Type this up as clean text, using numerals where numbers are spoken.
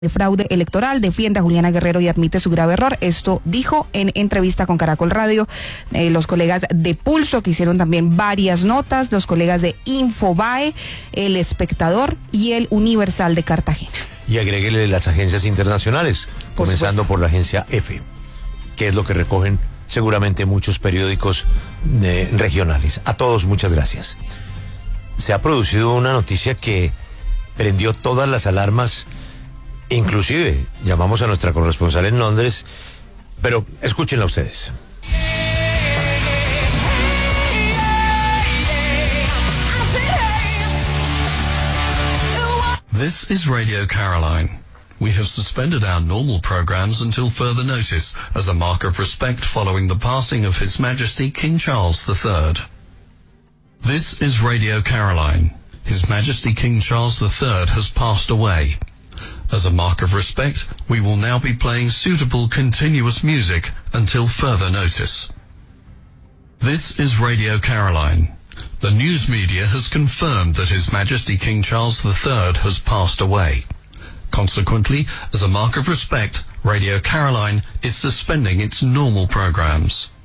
de fraude electoral, defiende a Juliana Guerrero y admite su grave error. Esto dijo en entrevista con Caracol Radio los colegas de Pulso, que hicieron también varias notas, los colegas de Infobae, El Espectador y El Universal de Cartagena. Y agréguele las agencias internacionales, comenzando por la agencia EFE, que es lo que recogen seguramente muchos periódicos regionales. A todos, muchas gracias. Se ha producido una noticia que prendió todas las alarmas. Inclusive, llamamos a nuestra corresponsal en Londres, pero escúchenla ustedes. This is Radio Caroline. We have suspended our normal programs until further notice as a mark of respect following the passing of His Majesty King Charles III. This is Radio Caroline. His Majesty King Charles III has passed away. As a mark of respect, we will now be playing suitable continuous music until further notice. This is Radio Caroline. The news media has confirmed that His Majesty King Charles III has passed away. Consequently, as a mark of respect, Radio Caroline is suspending its normal programs.